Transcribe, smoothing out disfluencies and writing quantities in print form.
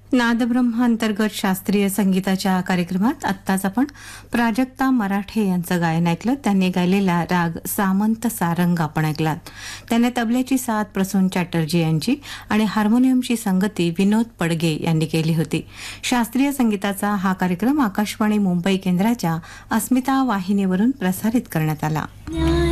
नादब्रह्म अंतर्गत शास्त्रीय संगीताच्या कार्यक्रमात आत्ताच आपण प्राजक्ता मराठे यांचं गायन ऐकलं. त्यांनी गायलेला राग सामंत सारंग आपण ऐकलात. त्याने तबल्याची साथ प्रसून चॅटर्जी यांची आणि हार्मोनियमची संगती विनोद पडगे यांनी केली होती. शास्त्रीय संगीताचा हा कार्यक्रम आकाशवाणी मुंबई केंद्राच्या अस्मिता वाहिनीवरून प्रसारित करण्यात आला.